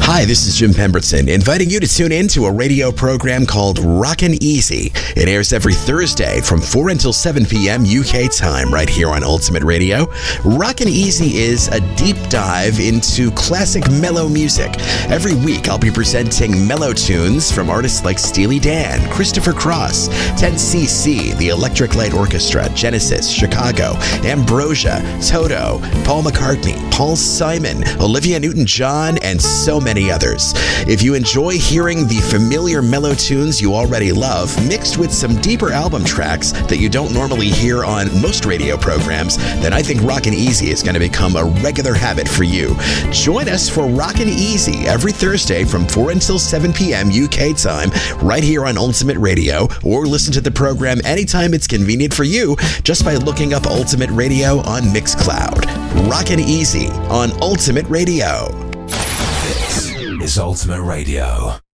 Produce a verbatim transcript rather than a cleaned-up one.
Hi, this is Jim Pemberton, inviting you to tune in to a radio program called Rockin' Easy. It airs every Thursday from four until seven p.m. U K time right here on Ultimate Radio. Rockin' Easy is a deep dive into classic mellow music. Every week, I'll be presenting mellow tunes from artists like Steely Dan, Christopher Cross, ten C C, the Electric Light Orchestra, Genesis, Chicago, Ambrosia, Toto, Paul McCartney, Paul Simon, Olivia Newton-John, and so many others. If you enjoy hearing the familiar mellow tunes you already love, mixed with some deeper album tracks that you don't normally hear on most radio programs, then I think Rockin' Easy is going to become a regular habit for you. Join us for Rockin' Easy every Thursday from four until seven p.m. U K time, right here on Ultimate Radio, or listen to the program anytime it's convenient for you just by looking up Ultimate Radio on Mixcloud. Rockin' Easy on Ultimate Radio. This is Ultimate Radio.